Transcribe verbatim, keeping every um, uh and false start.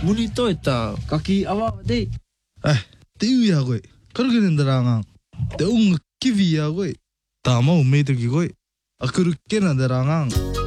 Bonito eta kaki awak deh. Eh, tiu ya gue. Kalau gini derangang. Teung kivi ya gue. Tamau mei tu gue. Aku rukken derangang.